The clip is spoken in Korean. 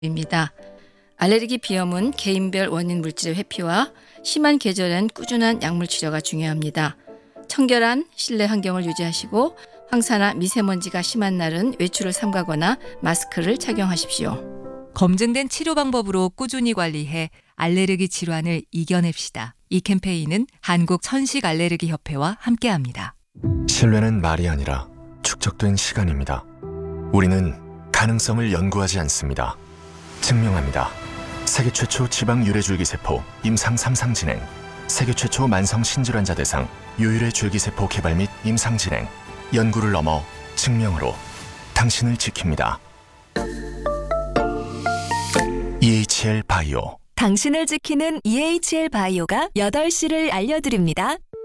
입니다. 알레르기 비염은 개인별 원인 물질의 회피와 심한 계절엔 꾸준한 약물 치료가 중요합니다. 청결한 실내 환경을 유지하시고 황사나 미세먼지가 심한 날은 외출을 삼가거나 마스크를 착용하십시오. 검증된 치료 방법으로 꾸준히 관리해 알레르기 질환을 이겨냅시다. 이 캠페인은 한국천식알레르기협회와 함께합니다. 신뢰는 말이 아니라 축적된 시간입니다. 우리는 가능성을 연구하지 않습니다. 증명합니다. 세계 최초 지방 유래줄기세포 임상 3상 진행, 세계 최초 만성 신질환자 대상 유일의 줄기세포 개발 및 임상 진행, 연구를 넘어 증명으로 당신을 지킵니다. EHL 바이오. 당신을 지키는 EHL 바이오가 8시를 알려드립니다.